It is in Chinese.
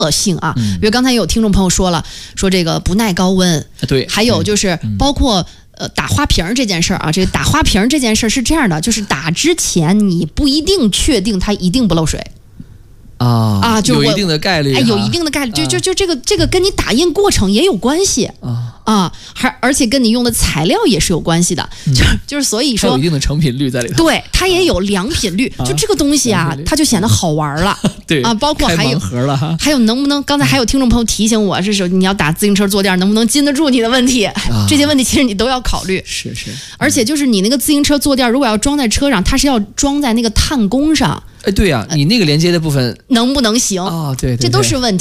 性啊。比如刚才有听众朋友说了，说这个不耐高温， 对， 还有就是包括打花瓶这件事儿啊，这个打花瓶这件事儿是这样的，就是打之前你不一定确定它一定不漏水。就有一定的概率， 有一定的概率，就这个跟你打印过程也有关系而且跟你用的材料也是有关系的，就是所以说有一定的成品率在里头， 对，它也有良品率，就这个东西啊，它就显得好玩了， 对包括还有盒了哈， 还有能不能，刚才还有听众朋友提醒我，是说你要打自行车坐垫能不能禁得住你的问题，这些问题其实你都要考虑， 是， 而且就是你那个自行车坐垫如果要装在车上，它是要装在那个碳弓上。 对呀，你那个连接的部分能不能行？ 对， 这都是问题。